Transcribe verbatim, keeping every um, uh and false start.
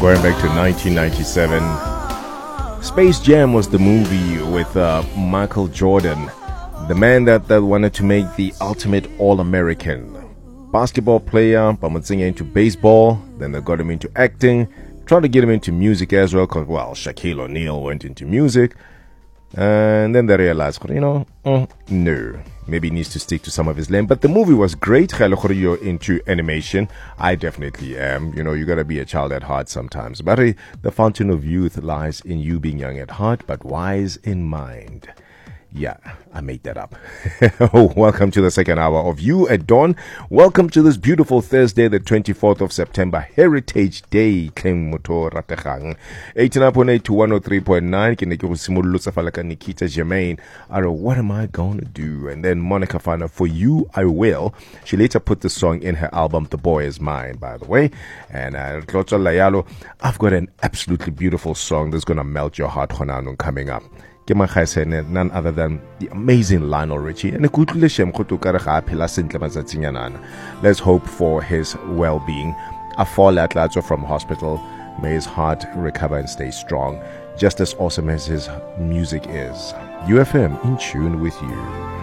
Going back to nineteen ninety-seven, Space Jam was the movie with uh, Michael Jordan, the man that, that wanted to make the ultimate All-American. Basketball player, Pamutsinger into baseball, then they got him into acting, tried to get him into music as well, because, well, Shaquille O'Neal went into music, and then they realized, you know, mm, no, maybe he needs to stick to some of his lane. But the movie was great. You're into animation. I definitely am. You know, you got to be a child at heart sometimes. But uh, the fountain of youth lies in you being young at heart, but wise in mind. Yeah, I made that up. Welcome to the second hour of You at Dawn. Welcome to this beautiful Thursday, the twenty-fourth of September, Heritage Day. King Moto Rategang. eighty-nine point eight to one oh three point nine. Nikita Germain. I don't, what am I going to do? And then Monica Fana, For You, I Will. She later put the song in her album, The Boy Is Mine, by the way. And uh, Layalo, I've got an absolutely beautiful song that's going to melt your heart coming up. None other than the amazing Lionel Richie. Let's hope for his well-being. Afol Atlazo from hospital. May his heart recover and stay strong, just as awesome as his music is. U F M, in tune with you.